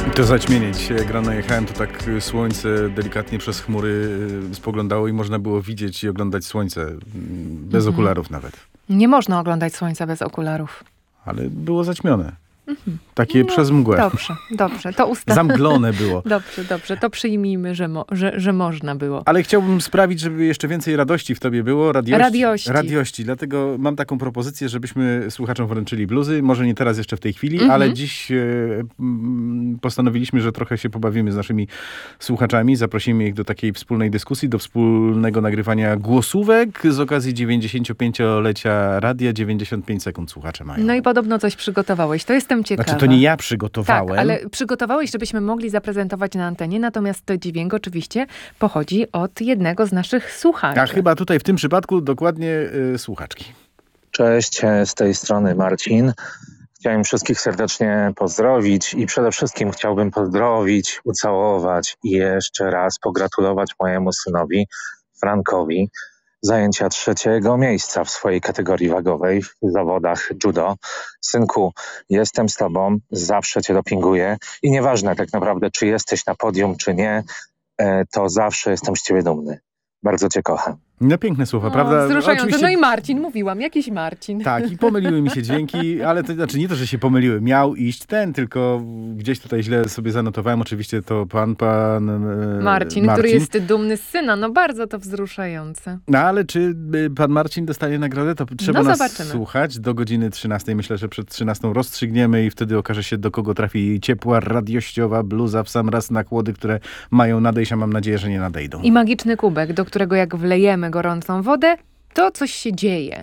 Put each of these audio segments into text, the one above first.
To zaćmienie. Dzisiaj jak rano jechałem, to tak słońce delikatnie przez chmury spoglądało i można było widzieć i oglądać słońce. Bez okularów nawet. Nie można oglądać słońca bez okularów. Ale było zaćmione. Takie przez mgłę. Dobrze. To Zamglone było. Dobrze. To przyjmijmy, że można było. Ale chciałbym sprawić, żeby jeszcze więcej radości w tobie było. Radiości. Dlatego mam taką propozycję, żebyśmy słuchaczom wręczyli bluzy. Może nie teraz jeszcze w tej chwili, ale dziś postanowiliśmy, że trochę się pobawimy z naszymi słuchaczami. Zaprosimy ich do takiej wspólnej dyskusji, do wspólnego nagrywania głosówek z okazji 95-lecia radia. 95 sekund słuchacze mają. No i podobno coś przygotowałeś. To jestem ciekawa. Znaczy, to nie ja przygotowałem. Tak, ale przygotowałeś, żebyśmy mogli zaprezentować na antenie, natomiast to dźwięk oczywiście pochodzi od jednego z naszych słuchaczy. A chyba tutaj w tym przypadku dokładnie słuchaczki. Cześć, z tej strony Marcin. Chciałem wszystkich serdecznie pozdrowić i przede wszystkim chciałbym pozdrowić, ucałować i jeszcze raz pogratulować mojemu synowi Frankowi zajęcia 3. miejsca w swojej kategorii wagowej w zawodach judo. Synku, jestem z tobą, zawsze cię dopinguję i nieważne tak naprawdę, czy jesteś na podium, czy nie, to zawsze jestem z ciebie dumny. Bardzo cię kocham. No piękne słowa, prawda? Wzruszające. Oczywiście... No i Marcin, mówiłam, jakiś Marcin. Tak, i pomyliły mi się dźwięki, ale to znaczy nie to, że się pomyliły. Miał iść ten, tylko gdzieś tutaj źle sobie zanotowałem. Oczywiście to pan Marcin, który jest dumny z syna. No bardzo to wzruszające. No ale czy pan Marcin dostanie nagrodę? To trzeba nas zobaczymy. Słuchać do godziny 13. Myślę, że przed 13 rozstrzygniemy i wtedy okaże się, do kogo trafi ciepła, radiościowa bluza w sam raz na chłody, które mają nadejść, a mam nadzieję, że nie nadejdą. I magiczny kubek, do którego jak wlejemy gorącą wodę, to coś się dzieje.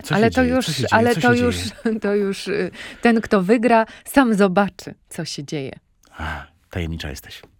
To już ten, kto wygra, sam zobaczy, co się dzieje. Tajemnicza jesteś.